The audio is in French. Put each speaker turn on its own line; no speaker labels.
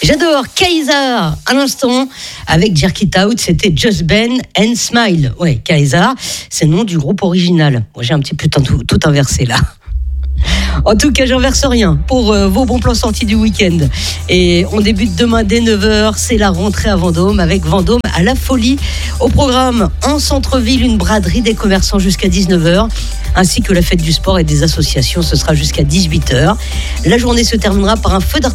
J'adore Kaiser à l'instant avec Jerk It Out, c'était Just Ben and Smile. Ouais, Kaiser, c'est le nom du groupe original. Moi, j'ai un petit peu tout inversé là. En tout cas, j'inverse rien pour vos bons plans sortis du week-end. Et on débute demain dès 9h. C'est la rentrée à Vendôme avec Vendôme à la folie. Au programme, en centre-ville, une braderie des commerçants jusqu'à 19h, ainsi que la fête du sport et des associations. Ce sera jusqu'à 18h. La journée se terminera par un feu d'artifice